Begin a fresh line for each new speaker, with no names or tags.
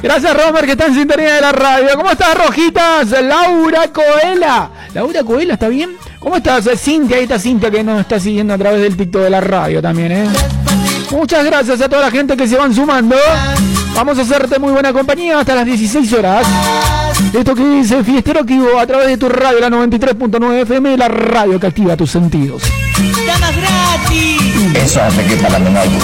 Gracias, Romer, que está en sintonía de la radio. ¿Cómo estás, Rojitas? Laura Coela. Laura Coela, ¿está bien? ¿Cómo estás, Cintia? Ahí está Cintia, que nos está siguiendo a través del TikTok de la radio también, ¿eh? Muchas gracias a toda la gente que se van sumando. Vamos a hacerte muy buena compañía hasta las 16 horas. Esto que dice Fiestero Activo a través de tu radio, la 93.9 FM, la radio que activa tus sentidos.
¡Damas gratis!
Eso hace que para la menor